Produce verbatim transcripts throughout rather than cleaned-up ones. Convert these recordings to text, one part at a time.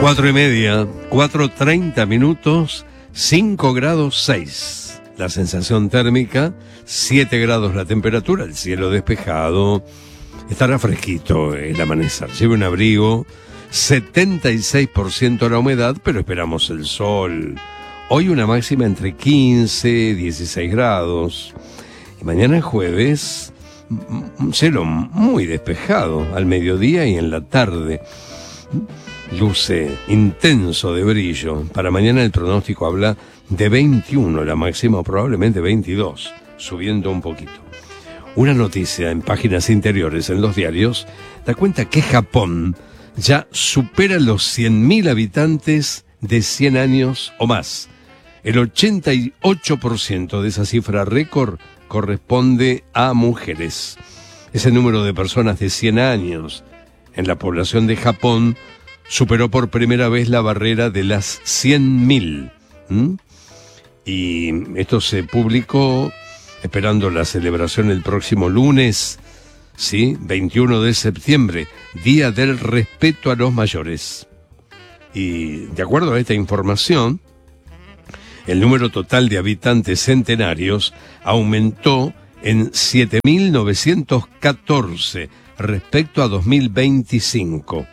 Cuatro y media, cuatro treinta minutos, cinco grados seis. La sensación térmica, siete grados la temperatura, el cielo despejado. Estará fresquito el amanecer. Lleve un abrigo, setenta y seis por ciento la humedad, pero esperamos el sol. Hoy una máxima entre quince y dieciséis grados. Y mañana jueves, un cielo muy despejado al mediodía y en la tarde. Luce intenso de brillo. Para mañana el pronóstico habla de veintiuno, la máxima probablemente veintidós, subiendo un poquito. Una noticia en páginas interiores en los diarios da cuenta que Japón ya supera los cien mil habitantes de cien años o más. El ochenta y ocho por ciento de esa cifra récord corresponde a mujeres. Ese número de personas de cien años en la población de Japón superó por primera vez la barrera de las cien mil. ¿Mm? Y esto se publicó esperando la celebración el próximo lunes, ¿sí? veintiuno de septiembre, Día del Respeto a los Mayores. Y de acuerdo a esta información, el número total de habitantes centenarios aumentó en siete mil novecientos catorce respecto a dos mil veinticinco.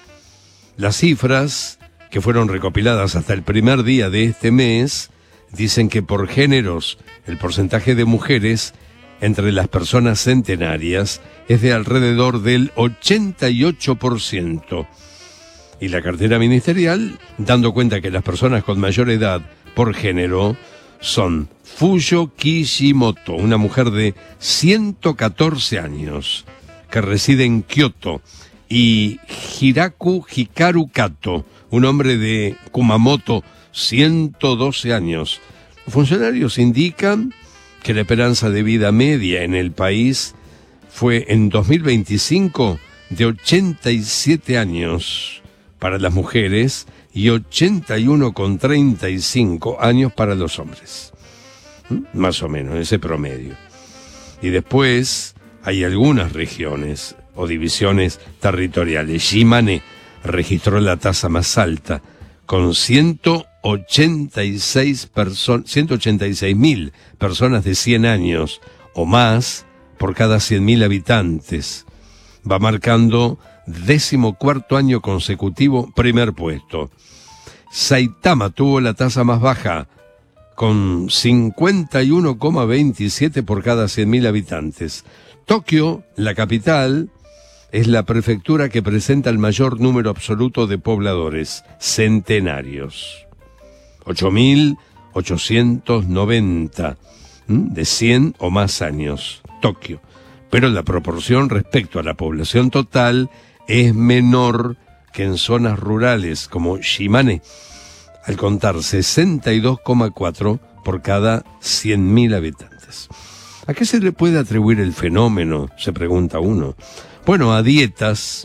Las cifras, que fueron recopiladas hasta el primer día de este mes, dicen que por géneros el porcentaje de mujeres entre las personas centenarias es de alrededor del ochenta y ocho por ciento. Y la cartera ministerial, dando cuenta que las personas con mayor edad por género son Fuyo Kishimoto, una mujer de ciento catorce años, que reside en Kioto, y Hiraku Hikaru Kato, un hombre de Kumamoto, ciento doce años. Los funcionarios indican que la esperanza de vida media en el país fue en dos mil veinticinco de ochenta y siete años para las mujeres y ochenta y uno coma treinta y cinco años para los hombres. ¿Mm? Más o menos, ese promedio. Y después hay algunas regiones o divisiones territoriales. Shimane registró la tasa más alta, con ciento ochenta y seis personas, ciento ochenta y seis mil personas de cien años o más por cada cien mil habitantes. Va marcando decimocuarto año consecutivo primer puesto. Saitama tuvo la tasa más baja, con cincuenta y uno coma veintisiete por cada cien mil habitantes. Tokio, la capital, es la prefectura que presenta el mayor número absoluto de pobladores centenarios. ocho mil ochocientos noventa, ¿m? de cien o más años, Tokio. Pero la proporción respecto a la población total es menor que en zonas rurales como Shimane, al contar sesenta y dos coma cuatro por cada cien mil habitantes. ¿A qué se le puede atribuir el fenómeno?, se pregunta uno. Bueno, a dietas,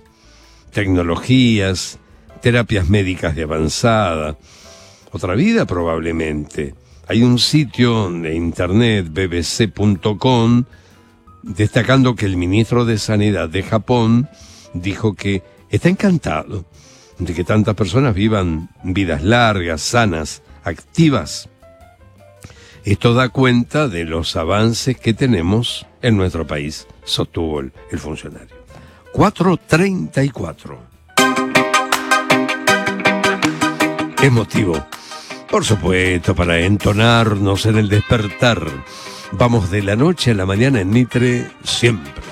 tecnologías, terapias médicas de avanzada, otra vida probablemente. Hay un sitio de internet, B B C punto com, destacando que el ministro de Sanidad de Japón dijo que está encantado de que tantas personas vivan vidas largas, sanas, activas. Esto da cuenta de los avances que tenemos en nuestro país, sostuvo el, el funcionario. cuatro treinta y cuatro. Es motivo, por supuesto, para entonarnos en el despertar. Vamos de la noche a la mañana en Mitre siempre.